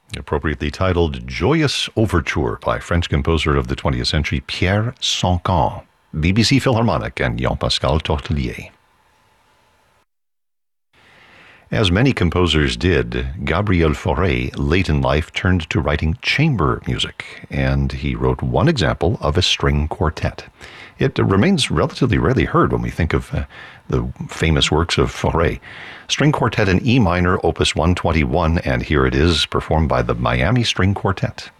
Appropriately titled Joyous Overture by French composer of the 20th century Pierre Sancan, BBC Philharmonic and Jean-Pascal Tortelier. As many composers did, Gabriel Fauré, late in life, turned to writing chamber music, and he wrote one example of a string quartet. It remains relatively rarely heard when we think of the famous works of Fauré. String Quartet in E minor, Opus 121, and here it is, performed by the Miami String Quartet.